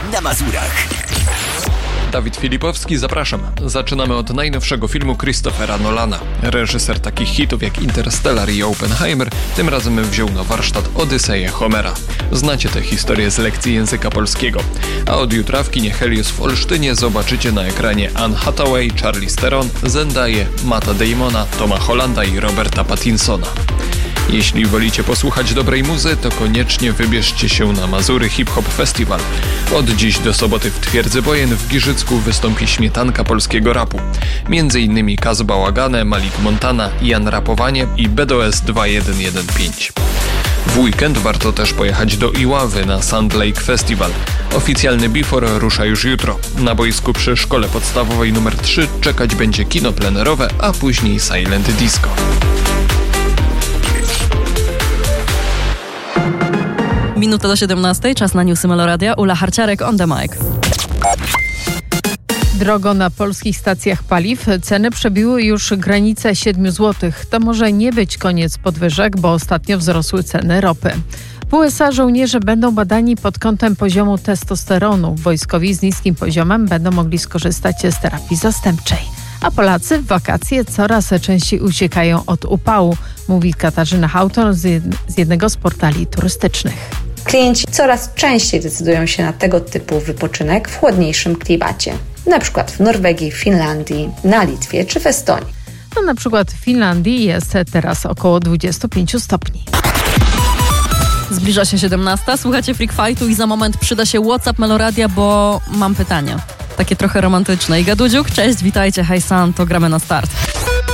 na Mazurach. Dawid Filipowski, zapraszam. Zaczynamy od najnowszego filmu Christophera Nolana. Reżyser takich hitów jak Interstellar i Oppenheimer tym razem wziął na warsztat Odyseję Homera. Znacie tę historię z lekcji języka polskiego. A od jutra w kinie Helios w Olsztynie zobaczycie na ekranie Anne Hathaway, Charlize Theron, Zendaya, Matta Damona, Toma Hollanda i Roberta Pattinsona. Jeśli wolicie posłuchać dobrej muzy, to koniecznie wybierzcie się na Mazury Hip Hop Festival. Od dziś do soboty w Twierdzy Bojen w Giżycku wystąpi śmietanka polskiego rapu. Między innymi Kaz Bałagane, Malik Montana, Jan Rapowanie i BDS 2115. W weekend warto też pojechać do Iławy na Sand Lake Festival. Oficjalny before rusza już jutro. Na boisku przy szkole podstawowej nr 3 czekać będzie kino plenerowe, a później silent disco. Minuta do 17, czas na newsy Meloradia. Ula Harciarek on the mic. Drogo na polskich stacjach paliw. Ceny przebiły już granicę 7 zł. To może nie być koniec podwyżek, bo ostatnio wzrosły ceny ropy. W USA żołnierze będą badani pod kątem poziomu testosteronu. Wojskowi z niskim poziomem będą mogli skorzystać z terapii zastępczej. A Polacy w wakacje coraz częściej uciekają od upału, mówi Katarzyna Hauton z jednego z portali turystycznych. Klienci coraz częściej decydują się na tego typu wypoczynek w chłodniejszym klimacie. Na przykład w Norwegii, Finlandii, na Litwie czy w Estonii. No, na przykład w Finlandii jest teraz około 25 stopni. Zbliża się 17, słuchacie Freak Fightu i za moment przyda się WhatsApp Meloradia, bo mam pytania. Takie trochę romantyczne. Iga Dudziuk, cześć, witajcie, hej San, to gramy na start.